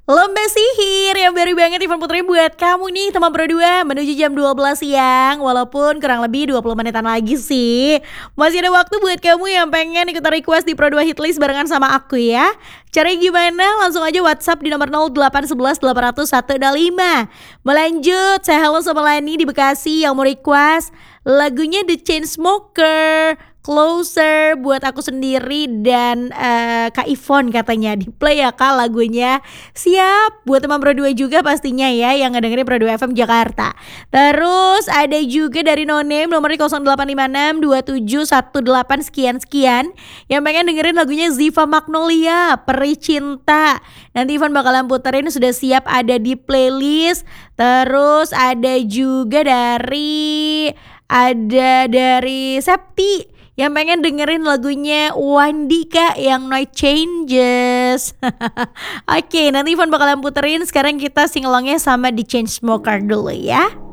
Lomba sihir yang baru banget Ivan Putri buat kamu nih teman berdua menuju jam 12 siang. Walaupun kurang lebih 20 menitan lagi sih. Masih ada waktu buat kamu yang pengen ikutan request di Pro 2 Hitlist barengan sama aku ya. Caranya gimana? Langsung aja WhatsApp di nomor 0811 800 125. Melanjut, saya halo sama Lani di Bekasi yang mau request lagunya The Chainsmokers Closer buat aku sendiri dan Kak Ivon katanya di play ya Kak lagunya. Siap buat teman Pro 2 juga pastinya ya yang ngedengerin Pro 2 FM Jakarta. Terus ada juga dari No Name nomornya 0856 2718 sekian yang pengen dengerin lagunya Ziva Magnolia Peri Cinta. Nanti Ivan bakalan puterin, sudah siap ada di playlist. Terus ada juga dari Septi yang pengen dengerin lagunya Wandika yang Night Changes. Oke, nanti Ivan bakalan puterin. Sekarang kita singelongnya sama The Chainsmokers dulu ya.